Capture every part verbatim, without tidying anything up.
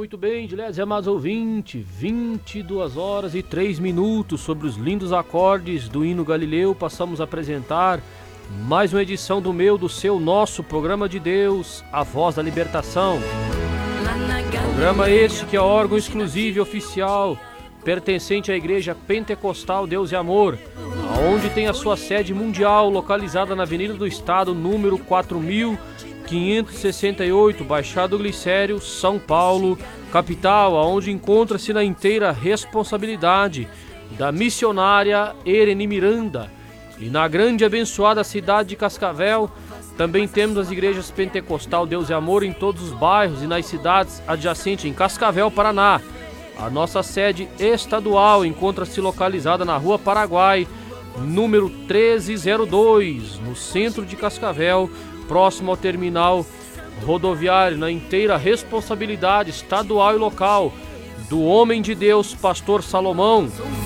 muito bem, diletos e amados ouvintes, vinte e duas horas e três minutos. Sobre os lindos acordes do hino Galileu, passamos a apresentar mais uma edição do meu, do seu, nosso programa de Deus, A Voz da Libertação. Programa este que é órgão exclusivo e oficial, pertencente à Igreja Pentecostal Deus e Amor, onde tem a sua sede mundial, localizada na Avenida do Estado, número quatro mil quinhentos e sessenta e oito, Baixada do Glicério, São Paulo, capital, onde encontra-se na inteira responsabilidade da missionária Ereni Miranda. E na grande e abençoada cidade de Cascavel, também temos as igrejas Pentecostal Deus e Amor em todos os bairros e nas cidades adjacentes em Cascavel, Paraná. A nossa sede estadual encontra-se localizada na Rua Paraguai, número treze zero dois, no centro de Cascavel, próximo ao terminal rodoviário, na inteira responsabilidade estadual e local do homem de Deus, pastor Salomão.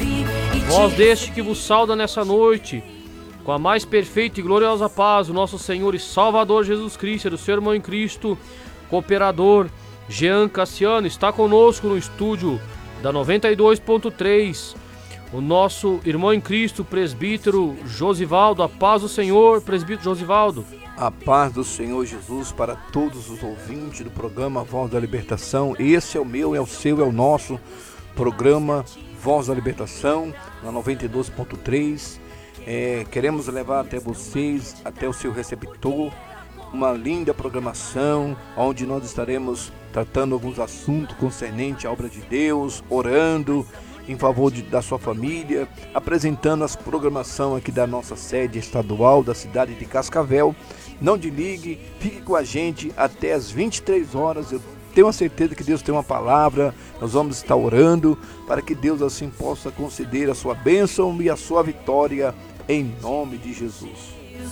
Voz deste que vos sauda nessa noite, com a mais perfeita e gloriosa paz, o nosso Senhor e Salvador Jesus Cristo, do seu irmão em Cristo, cooperador Jean Cassiano. Está conosco no estúdio da noventa e dois ponto três, o nosso irmão em Cristo, presbítero Josivaldo. A paz do Senhor, presbítero Josivaldo. A paz do Senhor Jesus para todos os ouvintes do programa Voz da Libertação. Esse é o meu, é o seu, é o nosso programa Voz da Libertação, na noventa e dois ponto três. É, queremos levar até vocês, até o seu receptor, uma linda programação, onde nós estaremos tratando alguns assuntos concernentes à obra de Deus, orando em favor de, da sua família, apresentando as programação aqui da nossa sede estadual da cidade de Cascavel. Não desligue, fique com a gente até as vinte e três horas. Eu tenho a certeza que Deus tem uma palavra, nós vamos estar orando para que Deus assim possa conceder a sua bênção e a sua vitória em nome de Jesus.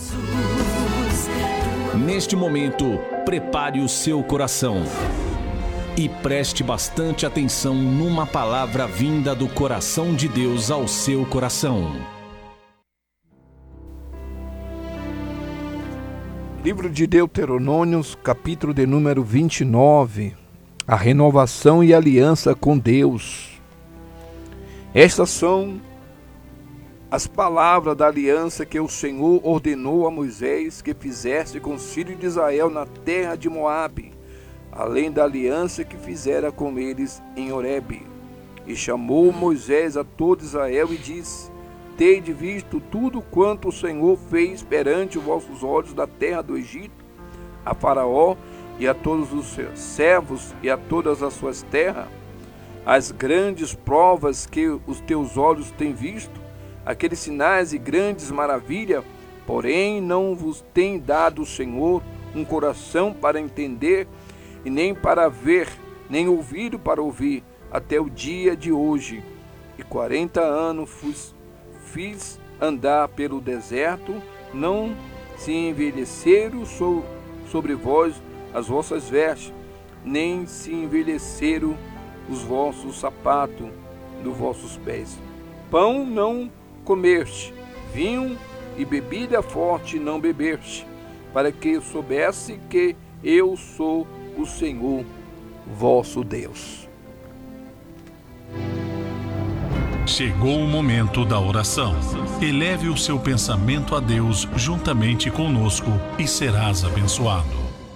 Neste momento, prepare o seu coração e preste bastante atenção numa palavra vinda do coração de Deus ao seu coração. Livro de Deuteronômios, capítulo de número vinte e nove, a renovação e aliança com Deus. Estas são as palavras da aliança que o Senhor ordenou a Moisés que fizesse com os filhos de Israel na terra de Moabe, além da aliança que fizera com eles em Horebe. E chamou Moisés a todo Israel e disse: Tede visto tudo quanto o Senhor fez perante os vossos olhos da terra do Egito, a Faraó e a todos os seus servos e a todas as suas terras, as grandes provas que os teus olhos têm visto, aqueles sinais e grandes maravilhas, porém não vos tem dado o Senhor um coração para entender, e nem para ver, nem ouvido para ouvir, até o dia de hoje. E quarenta anos fus fiz andar pelo deserto, não se envelheceram so, sobre vós as vossas vestes, nem se envelheceram os vossos sapatos dos vossos pés. Pão não comeste, vinho e bebida forte não bebeste, para que soubesse que eu sou o Senhor vosso Deus. Chegou o momento da oração. Eleve o seu pensamento a Deus juntamente conosco e serás abençoado.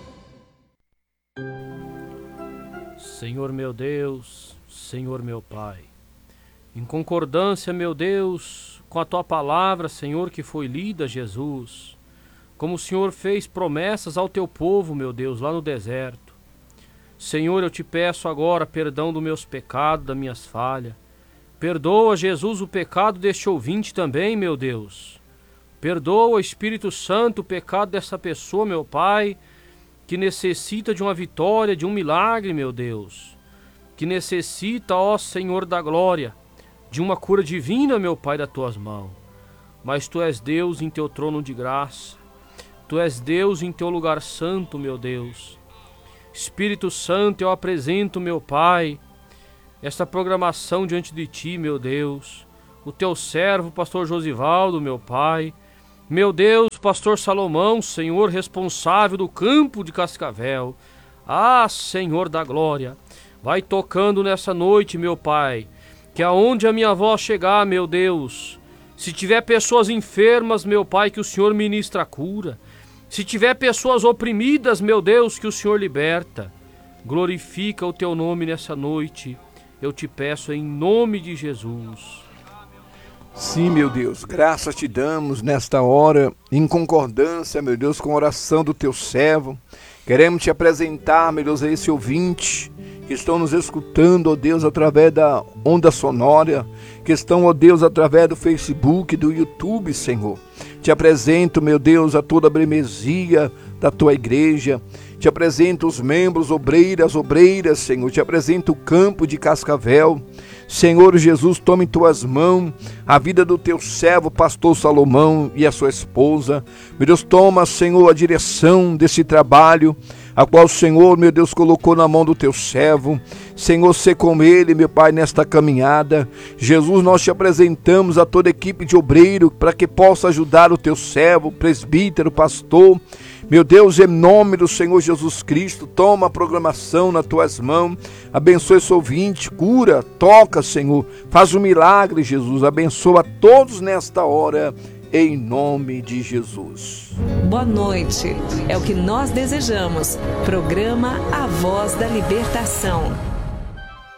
Senhor meu Deus, Senhor meu Pai, em concordância, meu Deus, com a Tua palavra, Senhor, que foi lida, Jesus, como o Senhor fez promessas ao Teu povo, meu Deus, lá no deserto. Senhor, eu te peço agora perdão dos meus pecados, das minhas falhas. Perdoa, Jesus, o pecado deste ouvinte também, meu Deus. Perdoa, Espírito Santo, o pecado dessa pessoa, meu Pai, que necessita de uma vitória, de um milagre, meu Deus. Que necessita, ó Senhor da glória, de uma cura divina, meu Pai, das tuas mãos. Mas Tu és Deus em Teu trono de graça. Tu és Deus em Teu lugar santo, meu Deus. Espírito Santo, eu apresento, meu Pai, esta programação diante de Ti, meu Deus, o Teu servo, pastor Josivaldo, meu Pai, meu Deus, pastor Salomão, Senhor responsável do campo de Cascavel. Ah, Senhor da glória, Vai tocando nessa noite, meu Pai, que aonde a minha voz chegar, meu Deus, se tiver pessoas enfermas, meu Pai, que o Senhor ministra a cura. Se tiver pessoas oprimidas, meu Deus, que o Senhor liberta. Glorifica o teu nome nessa noite, eu te peço em nome de Jesus. Sim, meu Deus, graças te damos nesta hora, em concordância, meu Deus, com a oração do teu servo. Queremos te apresentar, meu Deus, a esse ouvinte que estão nos escutando, ó Deus, através da onda sonora, que estão, ó Deus, através do Facebook, do YouTube, Senhor. Te apresento, meu Deus, a toda a bremesia da tua igreja. Te apresento os membros, obreiras, obreiras, Senhor. Te apresento o campo de Cascavel. Senhor Jesus, toma em tuas mãos a vida do teu servo, pastor Salomão, e a sua esposa. Meu Deus, toma, Senhor, a direção desse trabalho, a qual o Senhor, meu Deus, colocou na mão do teu servo. Senhor, sê com ele, meu Pai, nesta caminhada. Jesus, nós te apresentamos a toda a equipe de obreiro, para que possa ajudar o teu servo, presbítero, pastor. Meu Deus, em nome do Senhor Jesus Cristo, toma a programação nas tuas mãos, abençoa esse ouvinte, cura, toca, Senhor, faz um milagre, Jesus, abençoa todos nesta hora, em nome de Jesus. Boa noite, é o que nós desejamos. Programa A Voz da Libertação.